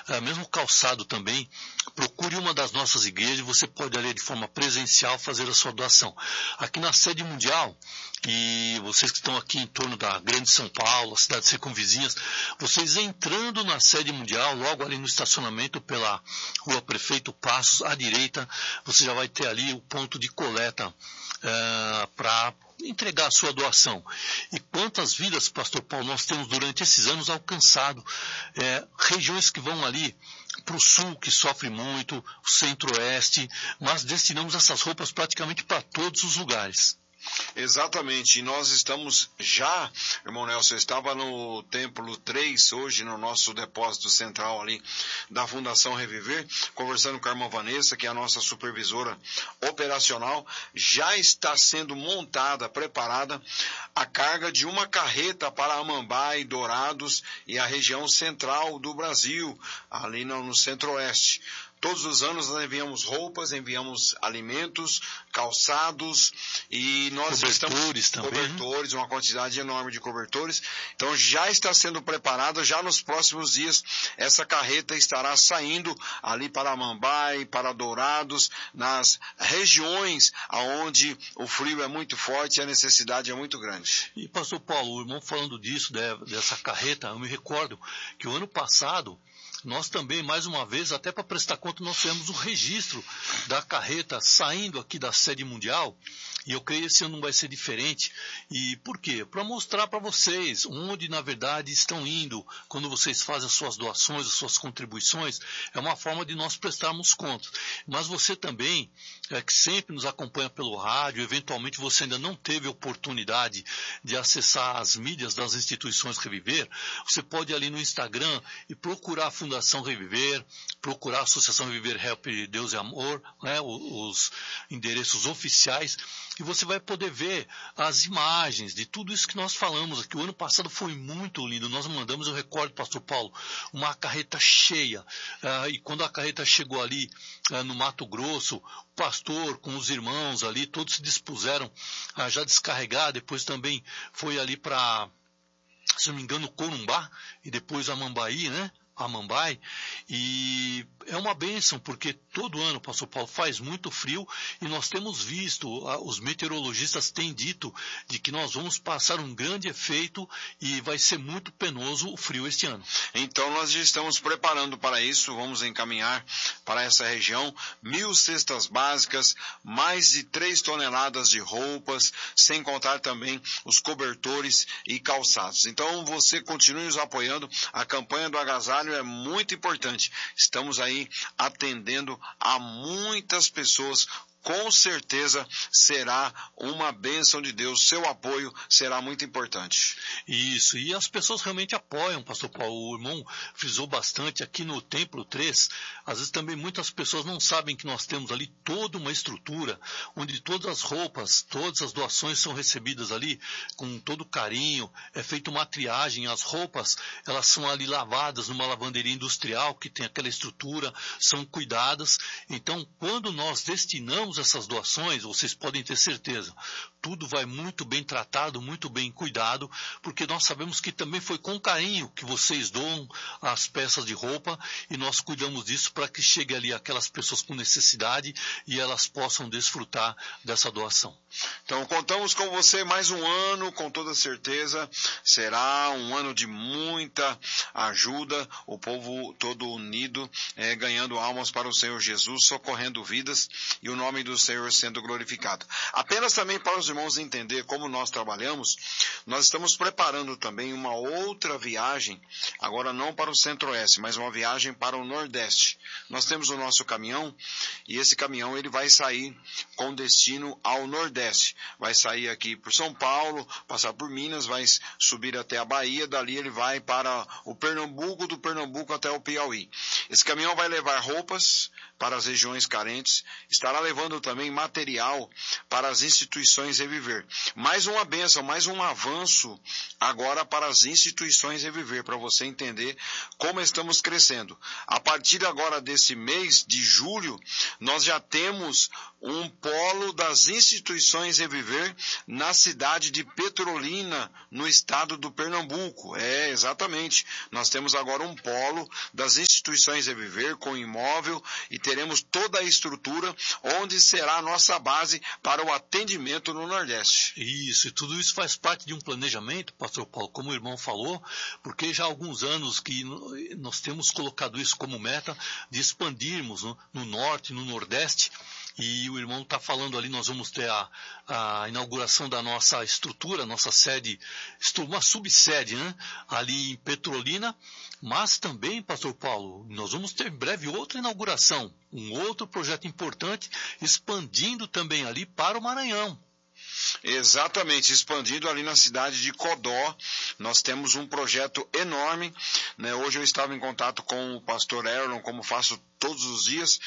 mesmo calçado também, procure uma das nossas igrejas, você pode ali de forma presencial fazer a sua doação. Aqui na sede mundial, e vocês que estão aqui em torno da Grande São Paulo, as cidades circunvizinhas, vocês entrando na sede mundial, logo ali no estacionamento pela Rua Prefeito Passos, à direita, você já vai ter ali o ponto de coleta para entregar a sua doação. E quantas vidas, Pastor Paulo, nós temos durante esses anos alcançado regiões que vão ali para o sul, que sofre muito, o centro-oeste, mas destinamos essas roupas praticamente para todos os lugares. Exatamente, e nós estamos já, irmão Nelson, eu estava no Templo 3, hoje no nosso depósito central ali da Fundação Reviver, conversando com a irmã Vanessa, que é a nossa supervisora operacional. Já está sendo montada, preparada a carga de uma carreta para Amambai, Dourados e a região central do Brasil, ali no centro-oeste. Todos os anos nós enviamos roupas, enviamos alimentos, calçados e nós cobertores também. Cobertores, uma quantidade enorme de cobertores. Então já está sendo preparada, já nos próximos dias essa carreta estará saindo ali para Amambai, para Dourados, nas regiões onde o frio é muito forte e a necessidade é muito grande. E pastor Paulo, o irmão falando disso, dessa carreta, eu me recordo que o ano passado nós também, mais uma vez, até para prestar conta, nós tivemos o registro da carreta saindo aqui da sede mundial, e eu creio que esse ano não vai ser diferente. E por quê? Para mostrar para vocês onde, na verdade, estão indo, quando vocês fazem as suas doações, as suas contribuições, é uma forma de nós prestarmos contas. Mas você também, que sempre nos acompanha pelo rádio, eventualmente você ainda não teve oportunidade de acessar as mídias das instituições Reviver, você pode ir ali no Instagram e procurar a Fundação Reviver, procurar a Associação Reviver Help Deus e Amor, os endereços oficiais, e você vai poder ver as imagens de tudo isso que nós falamos aqui. O ano passado foi muito lindo, nós mandamos, eu recordo, pastor Paulo, uma carreta cheia, e quando a carreta chegou ali no Mato Grosso, o pastor com os irmãos ali, todos se dispuseram a já descarregar, depois também foi ali para, se não me engano, Corumbá, e depois Amambai, Amambai, e é uma bênção, porque todo ano, pastor Paulo, faz muito frio e nós temos visto, os meteorologistas têm dito de que nós vamos passar um grande efeito e vai ser muito penoso o frio este ano. Então nós já estamos preparando para isso, vamos encaminhar para essa região 1.000 cestas básicas, mais de 3 toneladas de roupas, sem contar também os cobertores e calçados. Então você continue nos apoiando, a campanha do agasalho é muito importante. Estamos aí atendendo a muitas pessoas. Com certeza será uma bênção de Deus. Seu apoio será muito importante. Isso, e as pessoas realmente apoiam, pastor Paulo. O irmão frisou bastante aqui no Templo 3. Às vezes também muitas pessoas não sabem que nós temos ali toda uma estrutura, onde todas as roupas, todas as doações são recebidas ali com todo carinho. É feita uma triagem, as roupas, elas são ali lavadas numa lavanderia industrial que tem aquela estrutura, são cuidadas. Então, quando nós destinamos essas doações, vocês podem ter certeza, tudo vai muito bem tratado, muito bem cuidado, porque nós sabemos que também foi com carinho que vocês doam as peças de roupa e nós cuidamos disso para que chegue ali aquelas pessoas com necessidade e elas possam desfrutar dessa doação. Então contamos com você mais um ano, com toda certeza, será um ano de muita ajuda, o povo todo unido, ganhando almas para o Senhor Jesus, socorrendo vidas e o nome do Senhor sendo glorificado. Apenas também para os irmãos entender como nós trabalhamos, nós estamos preparando também uma outra viagem, agora não para o Centro-Oeste, mas uma viagem para o Nordeste. Nós temos o nosso caminhão e esse caminhão ele vai sair com destino ao Nordeste. Vai sair aqui por São Paulo, passar por Minas, vai subir até a Bahia, dali ele vai para o Pernambuco, do Pernambuco até o Piauí. Esse caminhão vai levar roupas para as regiões carentes, estará levando também material para as instituições Reviver. Mais uma bênção, mais um avanço agora para as instituições Reviver, para você entender como estamos crescendo. A partir agora desse mês de julho, nós já temos um polo das instituições Reviver na cidade de Petrolina, no estado do Pernambuco. Exatamente. Nós temos agora um polo das instituições Instituições é Viver, com imóvel, e teremos toda a estrutura onde será a nossa base para o atendimento no Nordeste. Isso, e tudo isso faz parte de um planejamento, pastor Paulo, como o irmão falou, porque já há alguns anos que nós temos colocado isso como meta de expandirmos no Norte, no Nordeste, e o irmão está falando ali, nós vamos ter a inauguração da nossa estrutura, nossa sede, uma subsede, né, ali em Petrolina, mas também, pastor Paulo, nós vamos ter em breve outra inauguração, um outro projeto importante, expandindo também ali para o Maranhão. Exatamente, expandindo ali na cidade de Codó. Nós temos um projeto enorme, né? Hoje eu estava em contato com o pastor Erlon, como faço todos os dias,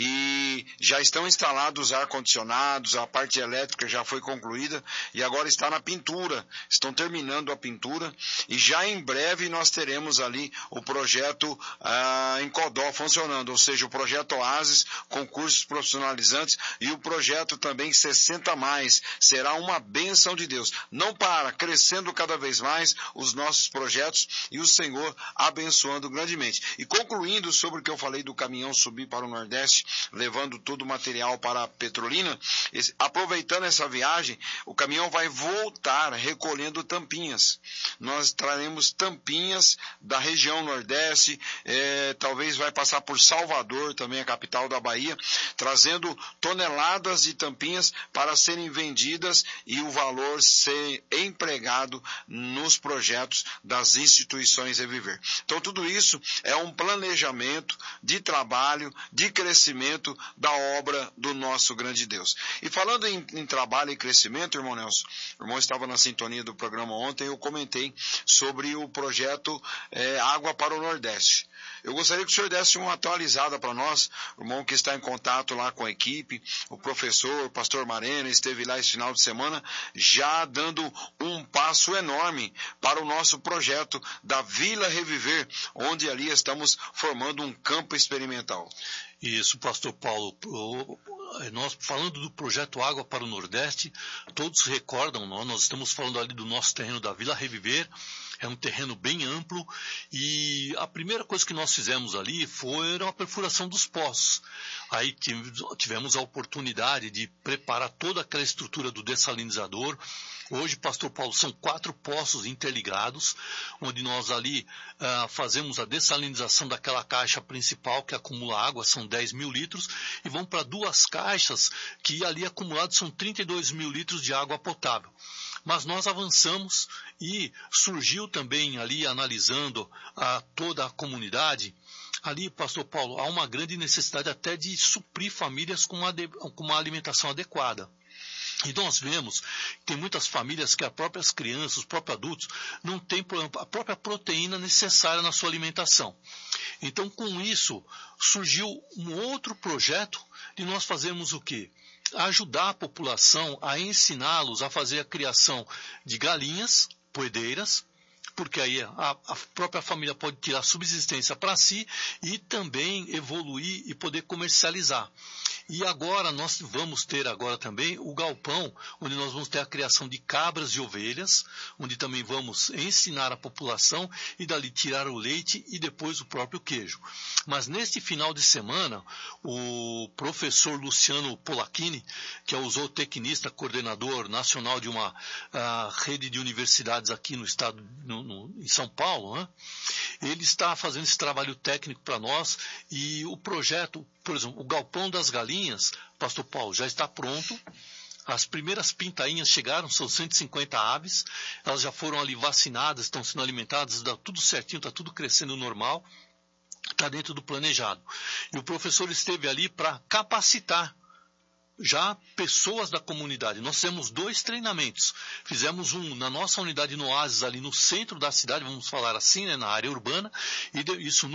e já estão instalados ar-condicionados, a parte elétrica já foi concluída e agora está na pintura, estão terminando a pintura, e já em breve nós teremos ali o projeto em Codó funcionando, ou seja, o projeto Oasis com cursos profissionalizantes, e o projeto também 60+, será uma bênção de Deus, não para, crescendo cada vez mais os nossos projetos e o Senhor abençoando grandemente. E concluindo sobre o que eu falei do caminhão subir para o Nordeste, levando todo o material para a Petrolina, aproveitando essa viagem, o caminhão vai voltar recolhendo tampinhas. Nós traremos tampinhas da região Nordeste, talvez vai passar por Salvador, também a capital da Bahia, trazendo toneladas de tampinhas para serem vendidas e o valor ser empregado nos projetos das instituições Viver. Então tudo isso é um planejamento de trabalho, de crescimento da obra do nosso grande Deus. E falando em trabalho e crescimento, irmão Nelson, o irmão estava na sintonia do programa ontem, eu comentei sobre o projeto Água para o Nordeste. Eu gostaria que o senhor desse uma atualizada para nós, o irmão que está em contato lá com a equipe, o professor, o pastor Marena, esteve lá esse final de semana, já dando um passo enorme para o nosso projeto da Vila Reviver, onde ali estamos formando um campo experimental. Isso, pastor Paulo, nós falando do projeto Água para o Nordeste, todos recordam, nós estamos falando ali do nosso terreno da Vila Reviver, é um terreno bem amplo, e a primeira coisa que nós fizemos ali foi a perfuração dos poços. Aí tivemos a oportunidade de preparar toda aquela estrutura do dessalinizador. Hoje, pastor Paulo, são 4 poços interligados, onde nós ali fazemos a dessalinização daquela caixa principal que acumula água, são 10 mil litros, e vão para 2 caixas que ali acumulados são 32 mil litros de água potável. Mas nós avançamos e surgiu também ali, analisando toda a comunidade, ali, pastor Paulo, há uma grande necessidade até de suprir famílias com uma alimentação adequada. E nós vemos que tem muitas famílias que as próprias crianças, os próprios adultos, não têm a própria proteína necessária na sua alimentação. Então, com isso, surgiu um outro projeto de nós fazermos o quê? Ajudar a população a ensiná-los a fazer a criação de galinhas poedeiras, porque aí a própria família pode tirar subsistência para si e também evoluir e poder comercializar. E agora nós vamos ter agora também o galpão, onde nós vamos ter a criação de cabras e ovelhas, onde também vamos ensinar a população e dali tirar o leite e depois o próprio queijo. Mas neste final de semana, o professor Luciano Polacchini, que é o zootecnista, coordenador nacional de uma rede de universidades aqui no estado, em São Paulo, né? Ele está fazendo esse trabalho técnico para nós, e o projeto, por exemplo, o galpão das galinhas, pastor Paulo, já está pronto. As primeiras pintainhas chegaram, são 150 aves, elas já foram ali vacinadas, estão sendo alimentadas, dá tudo certinho, está tudo crescendo normal, está dentro do planejado. E o professor esteve ali para capacitar já pessoas da comunidade. Nós fizemos 2 treinamentos. Fizemos um na nossa unidade no Oasis, ali no centro da cidade, vamos falar assim, né, na área urbana, e isso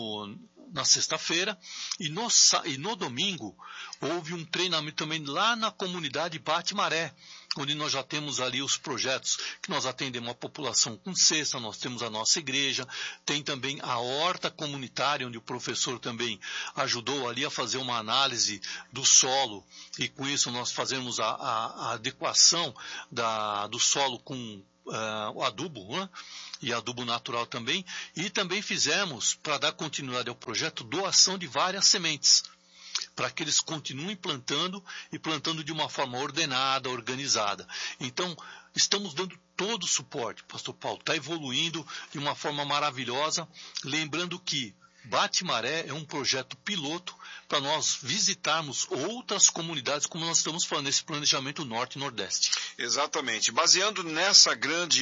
na sexta-feira, e no domingo houve um treinamento também lá na comunidade Bate-Maré, onde nós já temos ali os projetos que nós atendemos a população com cesta, nós temos a nossa igreja, tem também a horta comunitária, onde o professor também ajudou ali a fazer uma análise do solo, e com isso nós fazemos a adequação do solo com o adubo, né? E adubo natural também. E também fizemos, para dar continuidade ao projeto, doação de várias sementes, para que eles continuem plantando e plantando de uma forma ordenada, organizada. Então, estamos dando todo o suporte, Pastor Paulo, está evoluindo de uma forma maravilhosa, lembrando que Bate-Maré é um projeto piloto para nós visitarmos outras comunidades, como nós estamos falando, nesse planejamento Norte e Nordeste. Exatamente. Baseando esse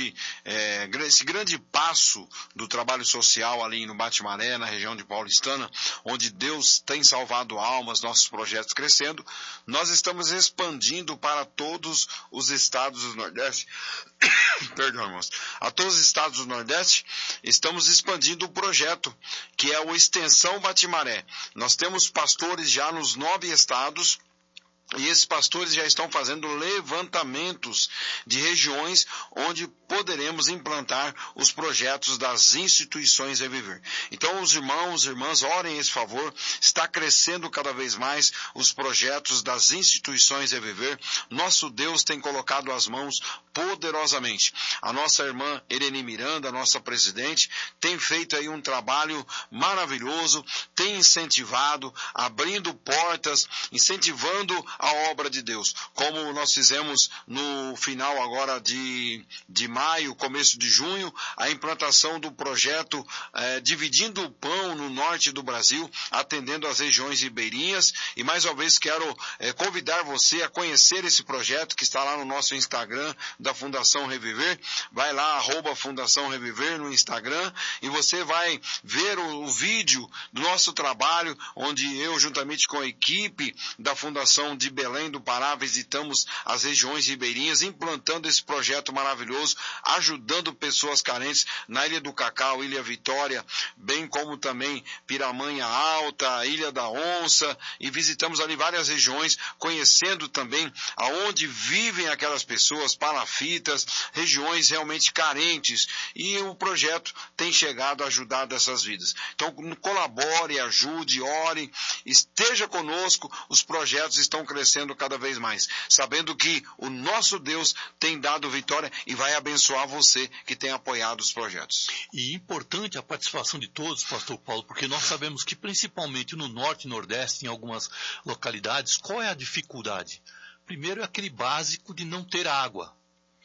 grande passo do trabalho social ali no Bate-Maré, na região de Paulistana, onde Deus tem salvado almas, nossos projetos crescendo, nós estamos expandindo para todos os estados do Nordeste. Perdão, irmãos. A todos os estados do Nordeste, estamos expandindo o projeto, que é o Extensão Bate-Maré. Nós temos pastores já nos 9 estados, e esses pastores já estão fazendo levantamentos de regiões onde poderemos implantar os projetos das instituições Reviver. Então, os irmãos e irmãs, orem esse favor. Está crescendo cada vez mais os projetos das instituições Reviver. Nosso Deus tem colocado as mãos poderosamente. A nossa irmã Irene Miranda, nossa presidente, tem feito aí um trabalho maravilhoso, tem incentivado, abrindo portas, incentivando a obra de Deus, como nós fizemos no final agora de maio, começo de junho, a implantação do projeto Dividindo o Pão no norte do Brasil, atendendo as regiões ribeirinhas, e mais uma vez quero convidar você a conhecer esse projeto que está lá no nosso Instagram da Fundação Reviver. Vai lá, @Fundação Reviver no Instagram, e você vai ver o vídeo do nosso trabalho, onde eu, juntamente com a equipe da Fundação de Belém do Pará, visitamos as regiões ribeirinhas, implantando esse projeto maravilhoso, ajudando pessoas carentes na Ilha do Cacau, Ilha Vitória, bem como também Piramanha Alta, Ilha da Onça, e visitamos ali várias regiões, conhecendo também aonde vivem aquelas pessoas, palafitas, regiões realmente carentes, e o projeto tem chegado a ajudar dessas vidas. Então, colabore, ajude, ore, esteja conosco, os projetos estão crescendo cada vez mais, sabendo que o nosso Deus tem dado vitória e vai abençoar você que tem apoiado os projetos. E importante a participação de todos, Pastor Paulo, porque nós sabemos que principalmente no Norte e Nordeste, em algumas localidades, qual é a dificuldade? Primeiro é aquele básico de não ter água.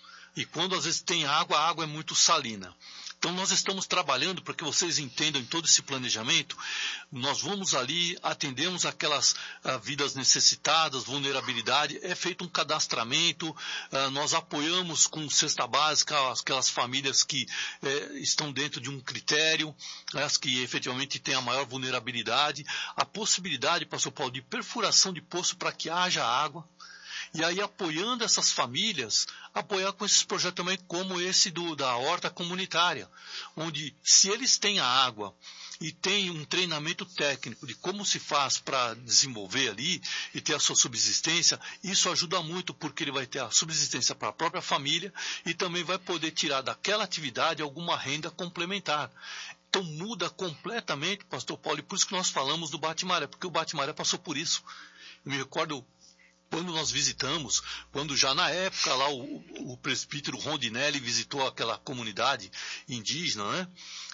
E quando às vezes tem água, a água é muito salina. Então nós estamos trabalhando para que vocês entendam em todo esse planejamento. Nós vamos ali, atendemos aquelas vidas necessitadas, vulnerabilidade, é feito um cadastramento, nós apoiamos com cesta básica aquelas famílias que estão dentro de um critério, as que efetivamente têm a maior vulnerabilidade, a possibilidade, Pastor Paulo, de perfuração de poço para que haja água. E aí, apoiando essas famílias, apoiar com esses projetos também, como esse da horta comunitária, onde, se eles têm a água e têm um treinamento técnico de como se faz para desenvolver ali e ter a sua subsistência, isso ajuda muito, porque ele vai ter a subsistência para a própria família e também vai poder tirar daquela atividade alguma renda complementar. Então muda completamente, Pastor Paulo, e por isso que nós falamos do Bate-Maré, porque o Bate-Maré passou por isso. Eu me recordo quando nós visitamos, quando já na época lá o presbítero Rondinelli visitou aquela comunidade indígena, né?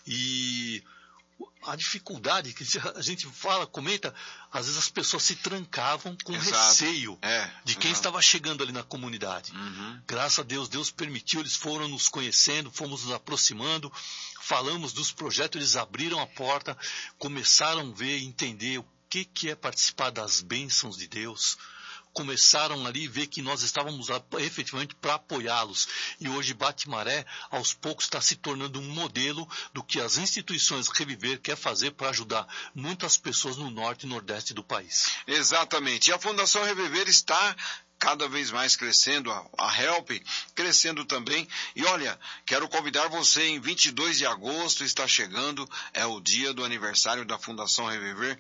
E a dificuldade que a gente fala, comenta, às vezes as pessoas se trancavam com receio de quem estava chegando ali na comunidade. Graças a Deus, Deus permitiu, eles foram nos conhecendo, fomos nos aproximando, falamos dos projetos, eles abriram a porta, começaram a ver e entender o que é participar das bênçãos de Deus. Começaram ali a ver que nós estávamos efetivamente para apoiá-los. E hoje Bate-Maré, aos poucos, está se tornando um modelo do que as instituições Reviver quer fazer para ajudar muitas pessoas no norte e nordeste do país. Exatamente. E a Fundação Reviver está cada vez mais crescendo, a Help crescendo também. E olha, quero convidar você, em 22 de agosto está chegando, é o dia do aniversário da Fundação Reviver.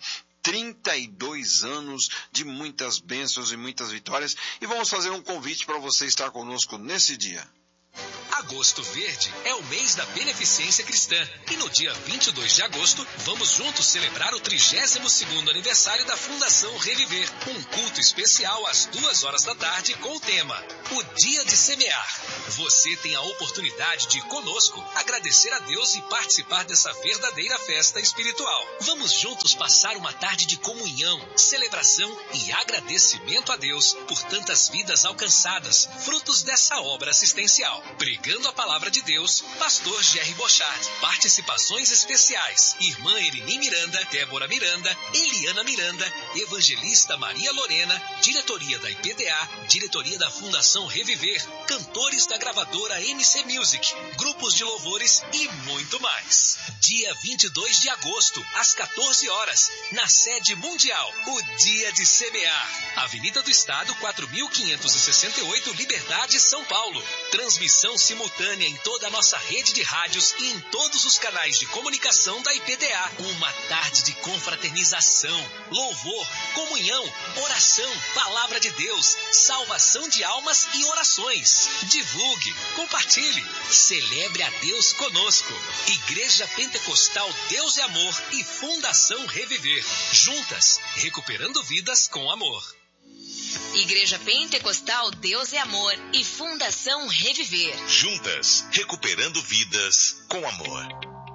32 anos de muitas bênçãos e muitas vitórias. E vamos fazer um convite para você estar conosco nesse dia. Agosto Verde é o mês da beneficência cristã. E no dia 22 de agosto, vamos juntos celebrar o 32º aniversário da Fundação Reviver. Um culto especial às 2h da tarde com o tema O Dia de Semear. Você tem a oportunidade de, conosco, agradecer a Deus e participar dessa verdadeira festa espiritual. Vamos juntos passar uma tarde de comunhão, celebração e agradecimento a Deus por tantas vidas alcançadas, frutos dessa obra assistencial. Pregando a palavra de Deus, Pastor Jerry Bochard. Participações especiais: Irmã Erini Miranda, Débora Miranda, Eliana Miranda, Evangelista Maria Lorena, diretoria da IPDA, diretoria da Fundação Reviver, cantores da gravadora MC Music, grupos de louvores e muito mais. Dia 22 de agosto, às 14h, na sede mundial, o Dia de Semear. Avenida do Estado, 4568, Liberdade, São Paulo. Transmissão simultânea em toda a nossa rede de rádios e em todos os canais de comunicação da IPDA. Uma tarde de confraternização, louvor, comunhão, oração, palavra de Deus, salvação de almas e orações. Divulgue, compartilhe, celebre a Deus conosco. Igreja Pentecostal Deus é Amor e Fundação Reviver. Juntas, recuperando vidas com amor. Igreja Pentecostal Deus é Amor e Fundação Reviver. Juntas, recuperando vidas com amor.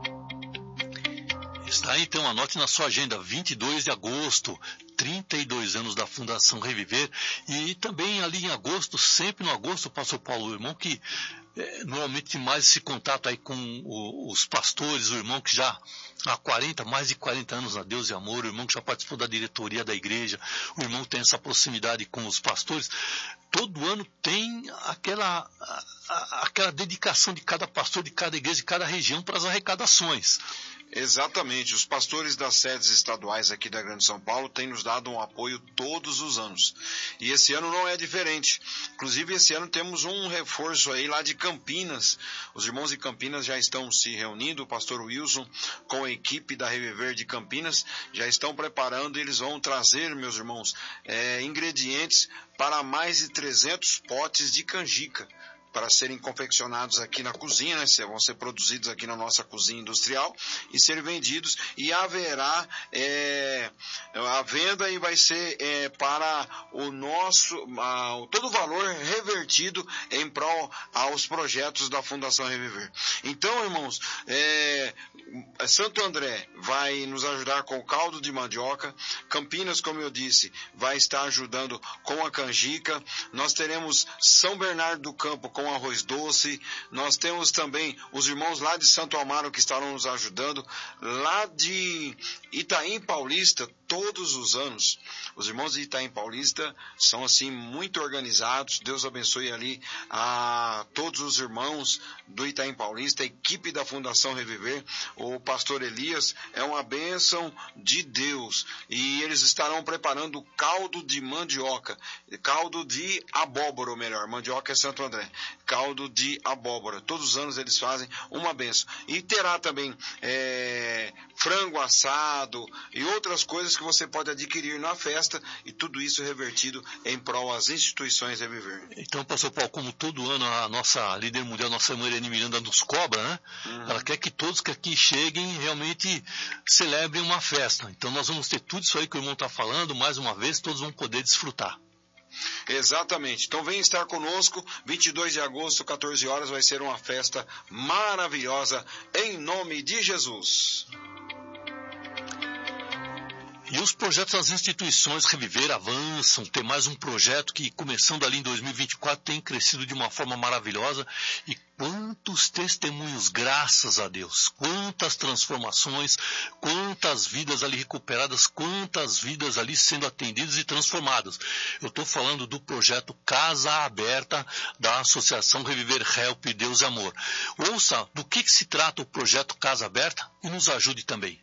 Está aí, então, anote na sua agenda, 22 de agosto, 32 anos da Fundação Reviver. E também ali em agosto, sempre no agosto, pastor Paulo, o irmão que normalmente tem mais esse contato aí com os pastores, o irmão que já há mais de 40 anos na Deus e Amor, o irmão que já participou da diretoria da igreja, o irmão que tem essa proximidade com os pastores. Todo ano tem aquela dedicação de cada pastor, de cada igreja, de cada região para as arrecadações. Exatamente, os pastores das sedes estaduais aqui da Grande São Paulo têm nos dado um apoio todos os anos. E esse ano não é diferente. Inclusive, esse ano temos um reforço aí lá de Campinas. Os irmãos de Campinas já estão se reunindo, o pastor Wilson com a equipe da Reviver de Campinas já estão preparando e eles vão trazer, meus irmãos, ingredientes para mais de 300 potes de canjica, para serem confeccionados aqui na cozinha, né? Vão ser produzidos aqui na nossa cozinha industrial e serem vendidos, e haverá a venda, e vai ser para o nosso, todo o valor revertido em prol aos projetos da Fundação Reviver. Então, irmãos, Santo André vai nos ajudar com o caldo de mandioca, Campinas, como eu disse, vai estar ajudando com a canjica, nós teremos São Bernardo do Campo com arroz doce, nós temos também os irmãos lá de Santo Amaro que estarão nos ajudando, lá de Itaim Paulista, todos os anos, os irmãos de Itaim Paulista são assim muito organizados, Deus abençoe ali a todos os irmãos do Itaim Paulista, a equipe da Fundação Reviver, o pastor Elias é uma bênção de Deus, e eles estarão preparando caldo de mandioca, caldo de abóbora, ou melhor, mandioca é Santo André, caldo de abóbora, todos os anos eles fazem uma bênção, e terá também frango assado e outras coisas que você pode adquirir na festa, e tudo isso revertido em prol às instituições Reviver. Então, pastor Paulo, como todo ano a nossa líder mundial, nossa irmã Erini Miranda nos cobra, né? Ela quer que todos que aqui cheguem realmente celebrem uma festa. Então nós vamos ter tudo isso aí que o irmão está falando, mais uma vez, todos vão poder desfrutar. Exatamente, então vem estar conosco, 22 de agosto, 14 horas, vai ser uma festa maravilhosa, em nome de Jesus. E os projetos das instituições Reviver avançam, tem mais um projeto que, começando ali em 2024, tem crescido de uma forma maravilhosa. E quantos testemunhos, graças a Deus, quantas transformações, quantas vidas ali recuperadas, quantas vidas ali sendo atendidas e transformadas. Eu estou falando do projeto Casa Aberta da Associação Reviver Help Deus e Amor. Ouça do que se trata o projeto Casa Aberta e nos ajude também.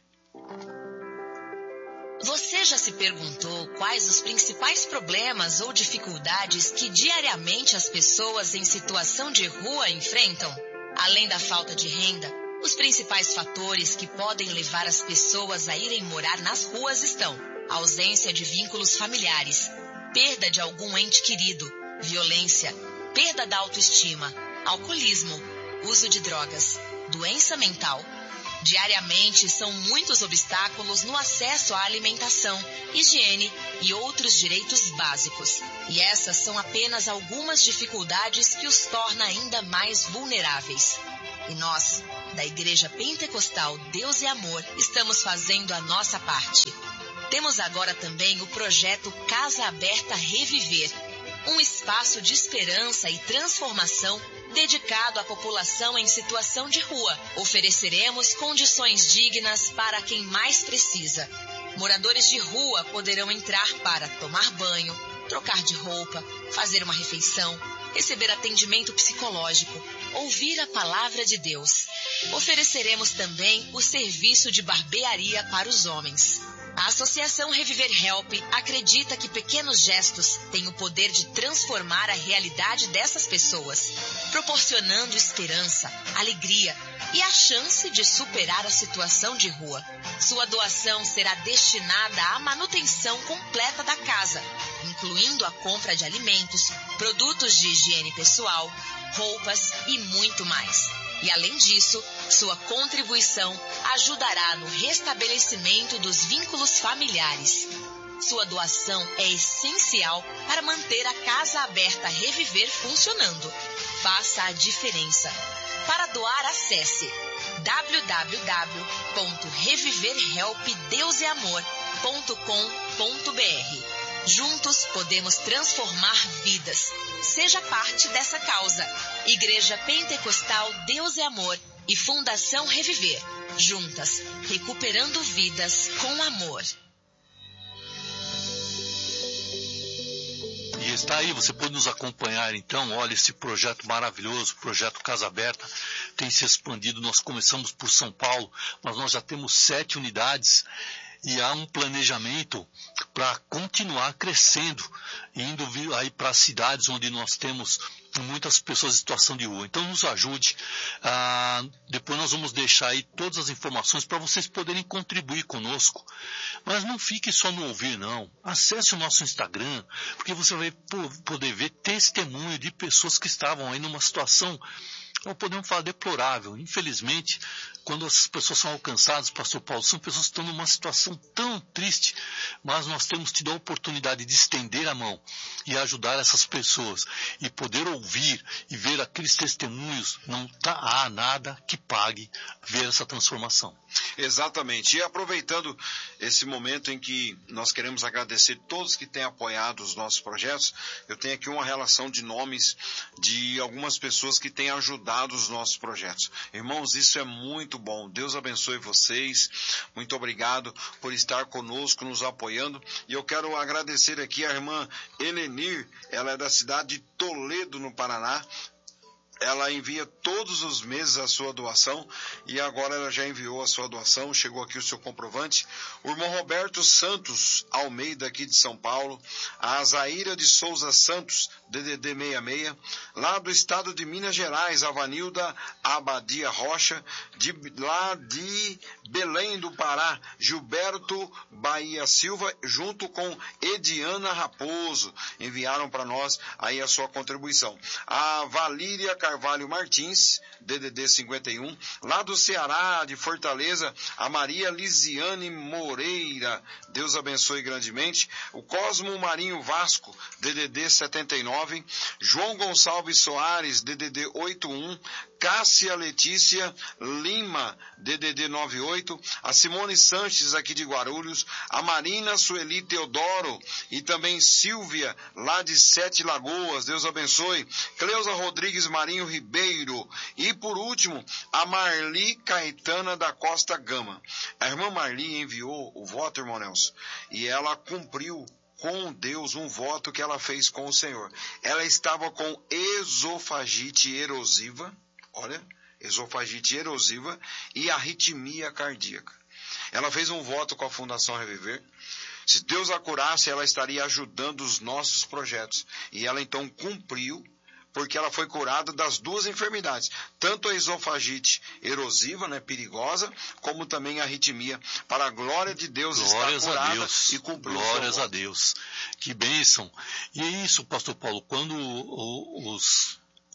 Você já se perguntou quais os principais problemas ou dificuldades que diariamente as pessoas em situação de rua enfrentam? Além da falta de renda, os principais fatores que podem levar as pessoas a irem morar nas ruas estão: ausência de vínculos familiares, perda de algum ente querido, violência, perda da autoestima, alcoolismo, uso de drogas, doença mental. Diariamente, são muitos obstáculos no acesso à alimentação, higiene e outros direitos básicos. E essas são apenas algumas dificuldades que os torna ainda mais vulneráveis. E nós, da Igreja Pentecostal Deus é Amor, estamos fazendo a nossa parte. Temos agora também o projeto Casa Aberta Reviver, um espaço de esperança e transformação dedicado à população em situação de rua. Ofereceremos condições dignas para quem mais precisa. Moradores de rua poderão entrar para tomar banho, trocar de roupa, fazer uma refeição, receber atendimento psicológico, ouvir a palavra de Deus. Ofereceremos também o serviço de barbearia para os homens. A Associação Reviver Help acredita que pequenos gestos têm o poder de transformar a realidade dessas pessoas, proporcionando esperança, alegria e a chance de superar a situação de rua. Sua doação será destinada à manutenção completa da casa, incluindo a compra de alimentos, produtos de higiene pessoal, roupas e muito mais. E além disso, sua contribuição ajudará no restabelecimento dos vínculos familiares. Sua doação é essencial para manter a Casa Aberta Reviver funcionando. Faça a diferença. Para doar, acesse www.reviverhelpdeuseamor.com.br. Juntos podemos transformar vidas. Seja parte dessa causa. Igreja Pentecostal Deus é Amor e Fundação Reviver. Juntas, recuperando vidas com amor. E está aí, você pode nos acompanhar então. Olha, esse projeto maravilhoso, o projeto Casa Aberta, tem se expandido. Nós começamos por São Paulo, mas nós já temos 7 unidades. E há um planejamento para continuar crescendo, indo aí para as cidades onde nós temos muitas pessoas em situação de rua. Então nos ajude. Depois nós vamos deixar aí todas as informações para vocês poderem contribuir conosco. Mas não fique só no ouvir, não. Acesse o nosso Instagram, porque você vai poder ver testemunho de pessoas que estavam aí numa situação, não podemos falar deplorável. Infelizmente, quando essas pessoas são alcançadas, pastor Paulo, são pessoas que estão numa situação tão triste, mas nós temos tido a oportunidade de estender a mão e ajudar essas pessoas e poder ouvir e ver aqueles testemunhos. Não há nada que pague ver essa transformação. Exatamente. E aproveitando esse momento em que nós queremos agradecer todos que têm apoiado os nossos projetos, eu tenho aqui uma relação de nomes de algumas pessoas que têm ajudado os nossos projetos. Irmãos, isso é muito bom. Deus abençoe vocês. Muito obrigado por estar conosco, nos apoiando. E eu quero agradecer aqui a irmã Helenir. Ela é da cidade de Toledo, no Paraná. Ela envia todos os meses a sua doação e agora ela já enviou a sua doação, chegou aqui o seu comprovante. O irmão Roberto Santos Almeida, aqui de São Paulo. A Zaira de Souza Santos, DDD 66, lá do estado de Minas Gerais, a Vanilda Abadia Rocha, lá de Belém do Pará, Gilberto Bahia Silva, junto com Ediana Raposo, enviaram para nós aí a sua contribuição. A Valíria Carvalho Martins, DDD 51, lá do Ceará, de Fortaleza, a Maria Lisiane Moreira, Deus abençoe grandemente. O Cosmo Marinho Vasco, DDD 79, João Gonçalves Soares, DDD 81, Cássia Letícia Lima, DDD 98, a Simone Sanches, aqui de Guarulhos, a Marina Sueli Teodoro e também Silvia, lá de Sete Lagoas, Deus abençoe. Cleusa Rodrigues Marinho Ribeiro e, por último, a Marli Caetana da Costa Gama. A irmã Marli enviou o voto, irmão Nelson, e ela cumpriu com Deus um voto que ela fez com o Senhor. Ela estava com esofagite erosiva, olha, esofagite erosiva e arritmia cardíaca. Ela fez um voto com a Fundação Reviver. Se Deus a curasse, ela estaria ajudando os nossos projetos. E ela então cumpriu, porque ela foi curada das duas enfermidades, tanto a esofagite erosiva, né, perigosa, como também a arritmia. Para a glória de Deus, glórias está curada a Deus, e cumpriu. Glórias a Deus. Que bênção. E é isso, pastor Paulo, quando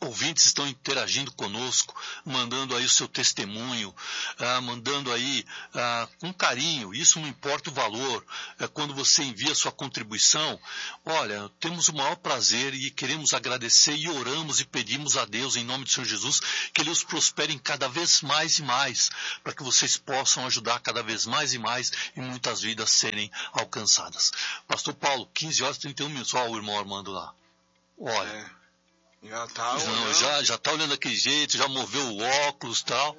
ouvintes estão interagindo conosco, mandando aí o seu testemunho, mandando aí com carinho, isso não importa o valor, quando você envia sua contribuição, olha, temos o maior prazer e queremos agradecer e oramos e pedimos a Deus, em nome do Senhor Jesus, que Ele os prospere cada vez mais e mais, para que vocês possam ajudar cada vez mais e mais e muitas vidas serem alcançadas. Pastor Paulo, 15 horas e 31 minutos, olha o irmão Armando lá, olha. Já tá olhando. Já tá olhando daquele jeito, já moveu o óculos e tal.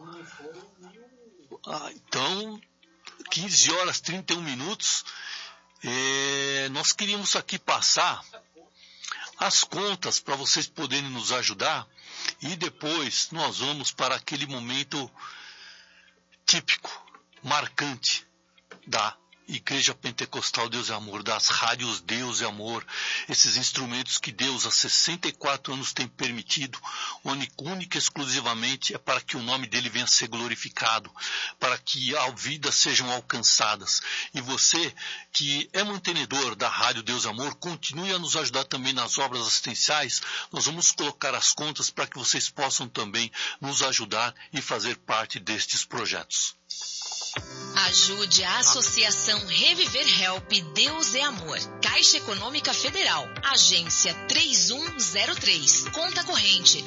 Então, 15 horas e 31 minutos. Nós queríamos aqui passar as contas para vocês poderem nos ajudar. E depois nós vamos para aquele momento típico, marcante da Igreja Pentecostal Deus é Amor, das rádios Deus é Amor, esses instrumentos que Deus há 64 anos tem permitido, única e exclusivamente é para que o nome dele venha a ser glorificado, para que as vidas sejam alcançadas. E você, que é mantenedor da rádio Deus é Amor, continue a nos ajudar também nas obras assistenciais. Nós vamos colocar as contas para que vocês possam também nos ajudar e fazer parte destes projetos. Ajude a Associação Reviver Help Deus é Amor. Caixa Econômica Federal. Agência 3103. Conta corrente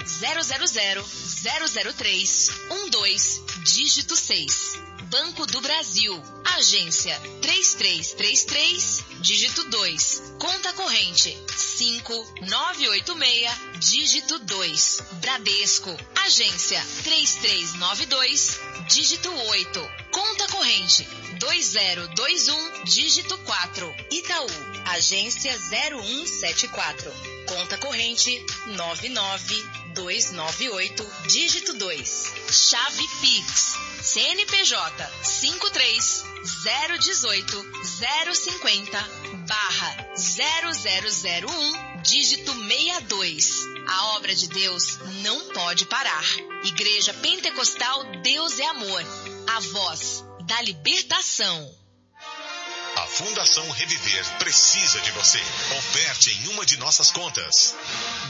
000-003-12, dígito 6. Banco do Brasil. Agência 3333, dígito 2. Conta corrente 5986, dígito 2. Bradesco. Agência 3392, dígito 8. Conta corrente 2021, dígito 4. Itaú. Agência 0174. Conta corrente 99298, dígito 2. Chave Pix. CNPJ 53-018-050/0001, dígito 62. A obra de Deus não pode parar. Igreja Pentecostal Deus é Amor. A voz da libertação. A Fundação Reviver precisa de você. Oferte em uma de nossas contas.